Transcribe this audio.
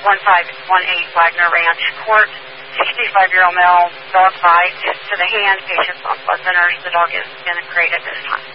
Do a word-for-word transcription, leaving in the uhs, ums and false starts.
one five one eight Wagner Ranch Court. sixty-five-year-old male, dog bite to the hand. Patient's on blood thinners. The dog is in a crate at this time.